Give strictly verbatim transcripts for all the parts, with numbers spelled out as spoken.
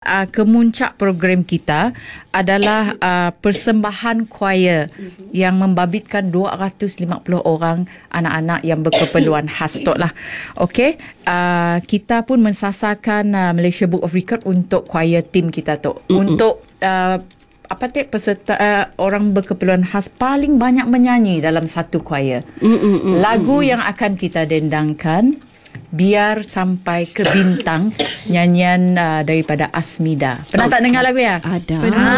uh, kemuncak program kita adalah uh, persembahan choir yang membabitkan dua ratus lima puluh orang anak-anak yang berkeperluan khas tu lah. Okey, uh, kita pun mensasarkan uh, Malaysia Book of Record untuk choir team kita tu. Untuk uh, apa tu peserta uh, orang berkeperluan khas paling banyak menyanyi dalam satu choir. Mm-mm, lagu mm-mm. yang akan kita dendangkan Biar Sampai ke Bintang, nyanyian uh, daripada Asmida. Pernah oh, tak dengar lagu ya? Ada.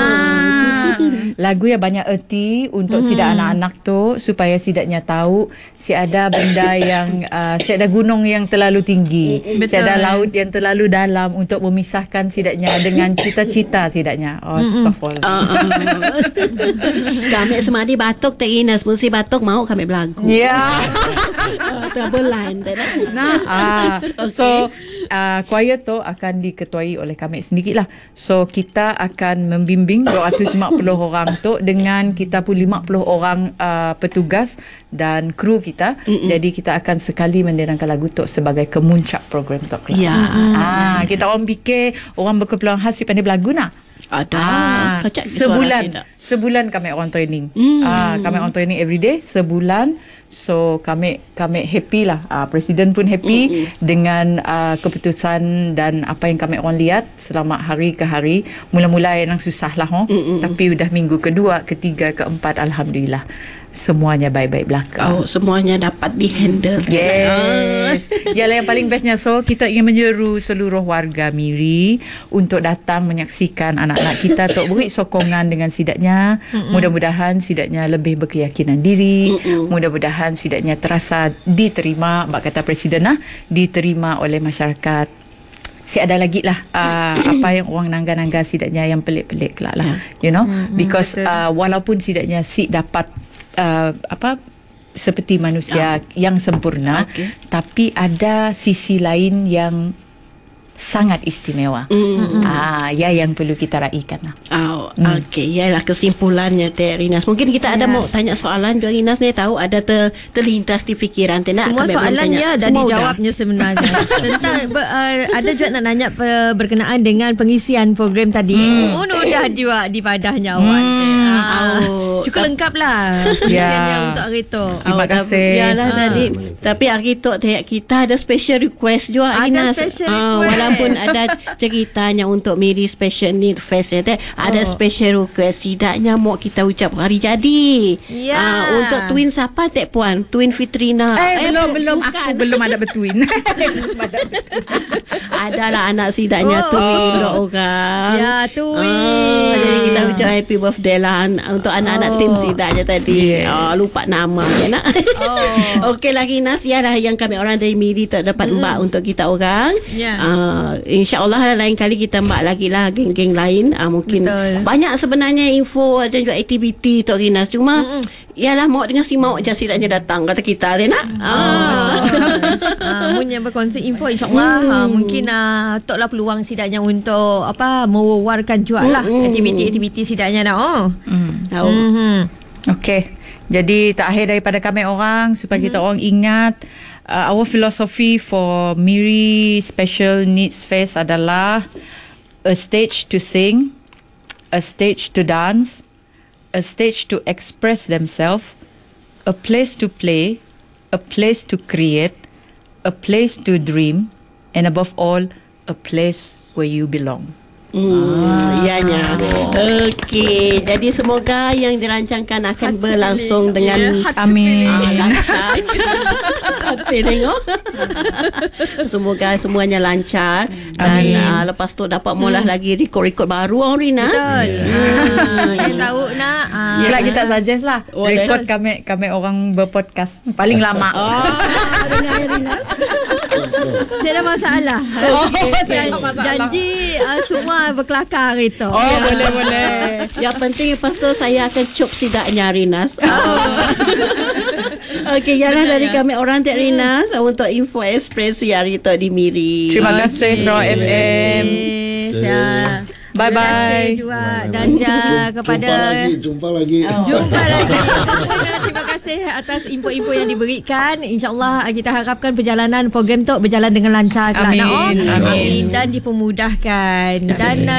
Ah, lagu yang banyak erti untuk hmm. sidak anak-anak tu, supaya sidaknya tahu si ada benda yang uh, si ada gunung yang terlalu tinggi, si ada laut yang terlalu dalam, untuk memisahkan sidaknya dengan cita-cita sidaknya. Oh, astagfirullah. Uh, uh. Kami semadi batuk Tek Ines, mesti batuk mau kami berlagu. Ya. Terbelan tak ada. Nah, ah, so uh, choir tu akan diketuai oleh kami sendiri lah. So kita akan membimbing dua ratus lima puluh orang tu dengan kita pun lima puluh orang uh, petugas dan kru kita. Mm-mm. Jadi kita akan sekali mendendangkan lagu tu sebagai kemuncak program tu. Ya. Ah, kita orang fikir orang berkeperluan khas si pandai berlagu nak. Ada. Ah, sebulan sebulan kami orang training. Mm. Ah, kami orang training every day sebulan. So kami kami happy lah. Ah, Presiden pun happy Mm-mm. dengan uh, keputusan dan apa yang kami orang lihat selama hari ke hari. Mula-mula yang susah lah, oh. Tapi udah minggu kedua, ketiga, keempat, alhamdulillah semuanya baik-baik belaka. Oh, semuanya dapat dihandle. Yes. Yalah yang paling bestnya. So kita ingin menyeru seluruh warga Miri untuk datang menyaksikan anak-anak kita, untuk beri sokongan dengan sidaknya. Mm-mm. Mudah-mudahan sidaknya lebih berkeyakinan diri. Mm-mm. Mudah-mudahan sidaknya terasa diterima, bak kata Presiden lah, diterima oleh masyarakat. Si ada lagi lah uh, apa yang orang nangga-nangga sidaknya yang pelik-pelik lah, lah. You know, mm-hmm, because uh, walaupun sidaknya si dapat Uh, apa seperti manusia oh. yang sempurna, okay. tapi ada sisi lain yang sangat istimewa. Mm-hmm. Ah, ya yang perlu kita raikan lah. Oh, mm. okey. Yalah kesimpulannya Tek Rinas. Mungkin kita ada yeah. mau tanya soalan juga Rinas ni, tahu ada ter, terlintas di fikiran Tek nak. Semua soalannya dah dijawabnya udah. Sebenarnya. Tentang ber, uh, ada juga nak nanya per, berkenaan dengan pengisian program tadi. Mm. Oh, no, dah juga di padahnya awak. Mm. Ah. Oh, cukup lengkap lah pengisiannya yeah. untuk hari tu. Terima kasih. Yalah ah. tadi. Tapi hari tu Tek kita ada special request juga Rinas. Ada special ah, request. Walaupun ada ceritanya untuk Miri Special Need Fest ya, ada oh. special request sidaknya mau kita ucap hari jadi. Ya. Uh, untuk twin siapa Tek Puan? Twin Fitrina. Eh, eh belum belum bukan. Aku belum ada bertwin. Adalah anak sidaknya oh. twin oh. orang. Ya, twin. Uh, jadi kita ucap happy birthday lah untuk anak-anak oh. tim sidaknya tadi. Yes. Oh, lupa nama ya nak. Oh. Okey lagi Nas ya lah yang kami orang dari Miri tak dapat mm. mbak untuk kita orang. Ya. Yeah. Uh, InsyaAllah lain kali kita mbak lagi lah geng-geng lain. uh, Mungkin Betul. banyak sebenarnya info dan juga aktiviti Tok Rinas. Cuma Mm-mm. ialah mau dengan si mau je sidaknya datang kata kita dia nak. Oh. Ah. ah, Munya berkongsi info insyaAllah. hmm. ah, Mungkin ah, Tok lah peluang sidaknya untuk apa mewawarkan juga lah mm-hmm. aktiviti-aktiviti sidaknya nak. Oh. Mm. Oh. Mm-hmm. Okey. Jadi tak akhir daripada kami orang, supaya mm-hmm. kita orang ingat Uh, our philosophy for Miri Special Needs Fest adalah a stage to sing, a stage to dance, a stage to express themselves, a place to play, a place to create, a place to dream, and above all, a place where you belong. Hmm, ah, ianya. Okey, jadi semoga yang dirancangkan akan hati berlangsung pilih. dengan yeah, amin. Ah, lancar. Hati tengok. Semoga semuanya lancar dan uh, lepas tu dapat mula hmm. lagi rekod-rekod baru orang Rina. Betul. Hmm. Yang tahu nak. Uh, ya, kita suggest lah oh, rekod kami kami orang berpodcast paling lama. Oh, dengar Rina. Saya ada masalah. Oh, okay. Saya ada masalah. Janji uh, semua berkelakar itu. Oh, ya. boleh boleh. Yang penting lepas tu saya akan cup sidaknya Rinas. Oh. Okey, jalan dari kami orang Tek Rinas untuk info ekspresi hari tu di Miri. Terima kasih Sarawak F M. Siap. Bye bye. Juga dan ja kepada jumpa lagi, jumpa lagi. Oh. Jumpa lagi. Terima kasih atas info-info yang diberikan. InsyaAllah kita harapkan perjalanan program tu berjalan dengan lancar. Amin. Oh. Amin. Dan dipermudahkan. Dan